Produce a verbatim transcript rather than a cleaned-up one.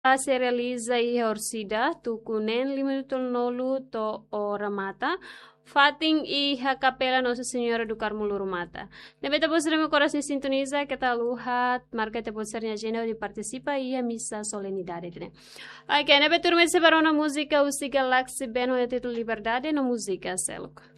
se realiza e orsida tukunen limitul nolu to oramata. Fating e a Capela Nossa Senhora do Carmo Lurumata. Nebe te pode meu coração sintoniza que tá luha, marca te pode ser na agenda de participa e a missa solenidade, né? Ok, nebe turma separou na música o siga Laxi Beno de título Liberdade no música Selco.